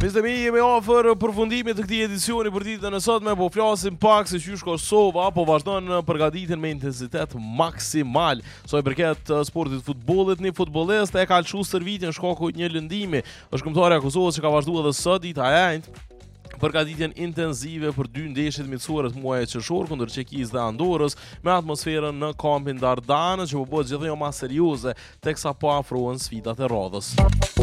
Mi jemi afër përfundimit të këtij edicioni për ditën e sotme, po flasim pak se qysh Kosova po vazhdon përgatitjen me intensitet maksimal. Sa i përket sportit të futbollit, një futbollist e ka lëshuar stërvitjen shkaku një lëndimi. Është kombëtarja e Kosovës që ka vazhduar edhe sot dita e njëjtë përgatitjen intensive për 2 ndeshjet miqësore të muajit qershor kundër Çekisë dhe Andorrës me atmosferën në kampin Dardanë që po bëhet gjithnjë më serioze teksa po afrohen sfidat e radhës.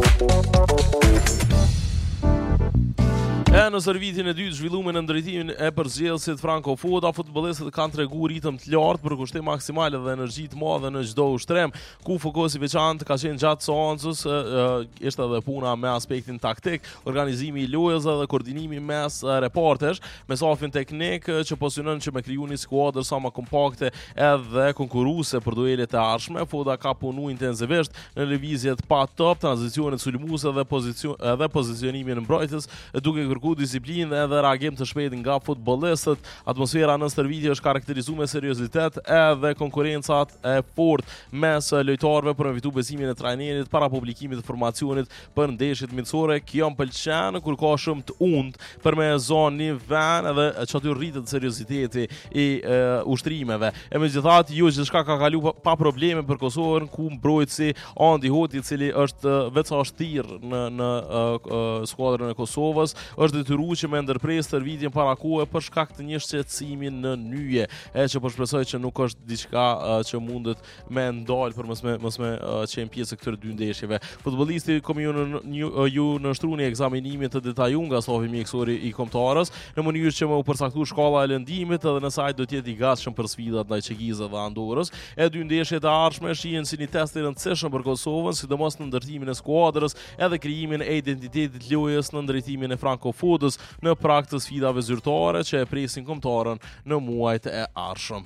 Në servitin e dytë zhvilluar në ndërtimin e përzgjedhësit Franco Foda, futbollistët kanë treguar ritëm të lartë për kushtim maksimal dhe energji të madhe në çdo ushtrem, ku fokusi veçantë ka qenë gjatë seancës, ishte edhe puna me aspektin taktik, organizimi i lojës dhe koordinimi mes reportesh, me stafin teknik që po synojnë që me kriju një skuadër sa më kompakte edhe konkurruese për duelet e ardhshme. Foda ka punuar intensivisht në lëvizjet pa top, tranzicionet sulmuese dhe pozicionimin në mbrojtës, duke kërkuar disiplinë edhe reagim të shpejtë nga futbollistët. Atmosfera në stërvitje është karakterizuar me seriozitet edhe konkurrencat e fortë mes lojtarëve për me fitu besimin e trajnerit para publikimit të informacionit për ndeshjet miqësore. Kjo më pëlqen kur ka shumë të und për me zonë një vend edhe që aty rritet serioziteti i ushtrimeve. E megjithatë, jo gjithçka ka kalu pa probleme për Kosovën, ku mbrojtësi Andi Hoti, i cili është vetë ashtir në skuadrën e Kosovës, është detyruar që me ndërpres stërvitjen para kohë për shkak të një shqetësimi në nyje, që po shpresoj që nuk është diçka që mundet me ndal për mos me qenë pjesë këtyre 2 ndeshjeve. Futbollisti ju nështruni ekzaminimin të detajuar nga stafi mjekësor i kombëtarës në mënyrë që më u përcaktuar shkalla e lëndimit edhe në saj do të jetë i gatshëm për sfidat ndaj Çekisë dhe Andorrës. 2 ndeshjet e ardhshme shihen si një test i rëndësishëm për Kosovën, sidomos në ndërtimin e skuadrës edhe krijimin e identitetit lojës në drejtimin e Franco Fodës në prag të sfidave zyrtare që e presin kombëtarën në muajt e ardhshëm.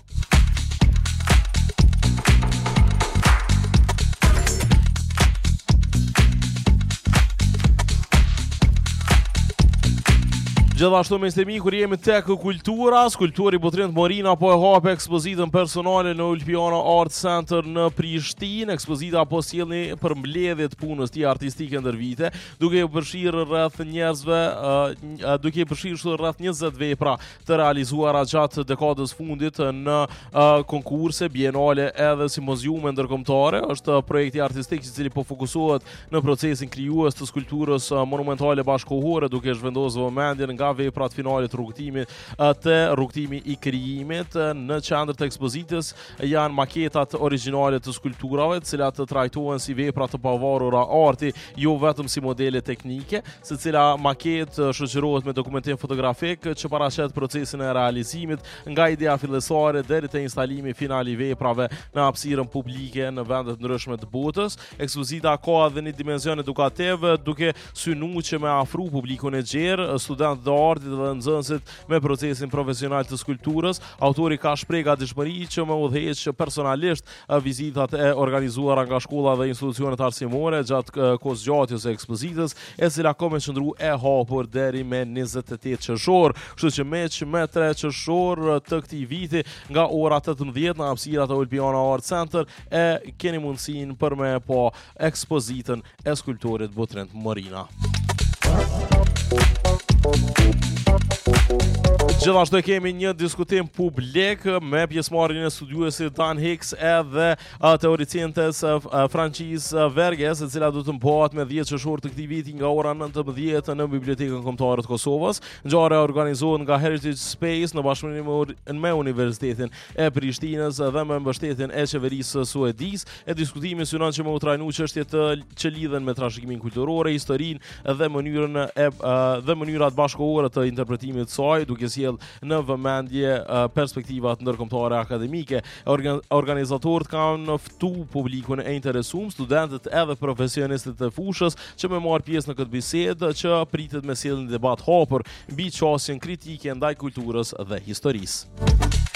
Gjithashtu me stemi kur jemi tek kultura, skulptori Butrint Morina po e hape ekspozitën personale në Ulpiana Art Center në Prishtinë. Ekspozita po sjellni për mbledhje të punës tij artistike ndër vite, duke u përfshirë rreth 20 vepra të realizuara gjatë dekadës fundit në konkurse, bienale edhe simpoziume ndërkombëtare. Është projekti artistik i cili po fokusohet në procesin krijues të skulpturës monumentale bashkëkohore, duke zhvendosur vëmendjen nga veprat finale të rrugtimi i krijimit. Në qendër të ekspozitës janë maketat origjinale të skulpturave, të cilat trajtohen si vepra të pavarura arti, jo vetëm si modele teknike. Secila maketë shoqërohet me dokumentim fotografik që paraqet procesin e realizimit nga ideja fillesare deri te instalimi final i veprave në hapësirën publike në vende të ndryshme të botës. Ekspozita ka edhe një dimension edukativ, duke synuar që me afru publikun e gjerë, studentët e artit dhe nxënësit me procesin profesional të skulpturës. Autori ka shpreh gatishmëri që me udhëheq personalisht vizitat e organizuara nga shkolla dhe institucionet arsimore gjatë kohëzgjatjes së ekspozitës, e cila ka me qëndru e hapur deri me 28 qershor. Kështu që me 3 qershor të këtij viti nga ora 18 në hapësirat e Ulpiana Art Center e keni mundësinë për me po ekspozitën e skulptorit Butrint Morina. Gjithashtu kemi një diskutim publik me pjesëmarrjen e studiuesit Dan Hicks edhe teoricientes Francis Verges, e cila do të mbahet me 10 qershor të këtij viti nga ora 19 në Bibliotekën Kombëtare të Kosovës. Ngjarja organizohet nga Heritage Space në bashkëpunim me Universitetin e Prishtinës dhe me mbështetjen e qeverisë suedeze. Diskutimi synon që më u trajnu çështjet që lidhen me trashëgimin kulturor, historinë dhe mënyrat bashkëkohore të interpretimit të saj, duke sjellë në vëmendje perspektivat ndërkombëtare akademike. Organizatorët kanë ftu publikun e interesuar, studentët edhe profesionistët e fushës që me marr pjesë në këtë bisedë që pritet me sjellë një debat hapur mbi çështjen kritike ndaj kulturës dhe historisë.